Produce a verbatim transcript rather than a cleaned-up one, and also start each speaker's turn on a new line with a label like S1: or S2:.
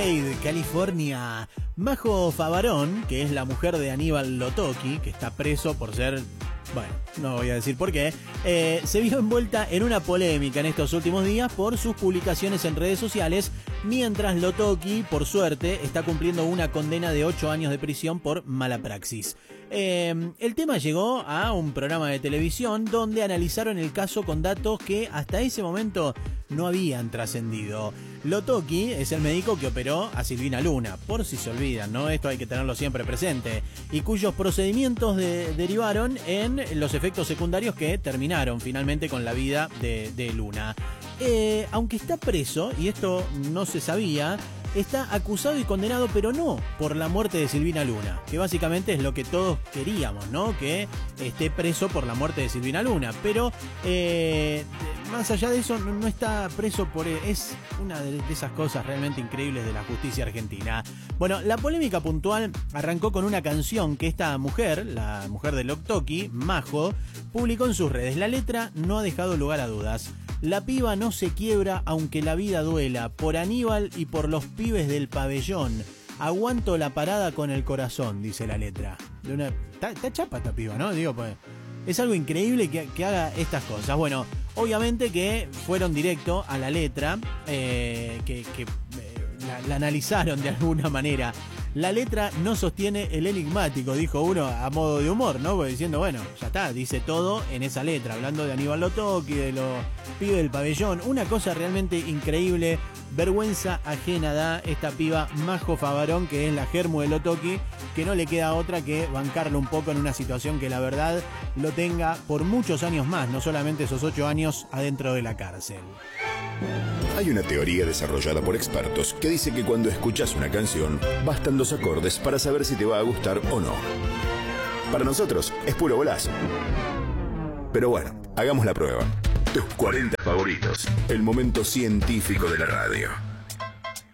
S1: Glade, California. Majo Favarón, que es la mujer de Aníbal Lotoki, que está preso por ser... Bueno, no voy a decir por qué, eh, se vio envuelta en una polémica en estos últimos días por sus publicaciones en redes sociales, mientras Lotoki, por suerte, está cumpliendo una condena de ocho años de prisión por mala praxis. Eh, el tema llegó a un programa de televisión donde analizaron el caso con datos que hasta ese momento no habían trascendido. Lotoki es el médico que operó a Silvina Luna, por si se olvidan, ¿no? Esto hay que tenerlo siempre presente, y cuyos procedimientos de, derivaron en los efectos secundarios que terminaron finalmente con la vida de, de Luna. Eh, aunque está preso, y esto no se sabía, está acusado y condenado, pero no por la muerte de Silvina Luna, que básicamente es lo que todos queríamos, ¿no? Que esté preso por la muerte de Silvina Luna, pero eh, más allá de eso, no, no está preso por... Es una de esas cosas realmente increíbles de la justicia argentina. Bueno, la polémica puntual arrancó con una canción que esta mujer, la mujer de Lotoki, Majo, publicó en sus redes. La letra no ha dejado lugar a dudas. La piba no se quiebra aunque la vida duela, por Aníbal y por los pibes del pabellón. Aguanto la parada con el corazón, dice la letra. De una, está, está chapa esta piba, ¿no? Digo, pues, es algo increíble que, que haga estas cosas. Bueno, obviamente que fueron directo a la letra, eh, que, que eh, la, la analizaron de alguna manera. La letra no sostiene el enigmático, dijo uno a modo de humor, ¿no? Porque diciendo, bueno, ya está, dice todo en esa letra, hablando de Aníbal Lotoki, de los pibes del pabellón. Una cosa realmente increíble, vergüenza ajena da esta piba Majo Favarón, que es la germu de Lotoki, que no le queda otra que bancarlo un poco en una situación que la verdad lo tenga por muchos años más, no solamente esos ocho años adentro de la cárcel.
S2: Hay una teoría desarrollada por expertos que dice que cuando escuchas una canción, bastan dos acordes para saber si te va a gustar o no. Para nosotros es puro golazo. Pero bueno, hagamos la prueba. Tus cuarenta favoritos. El momento científico de la radio.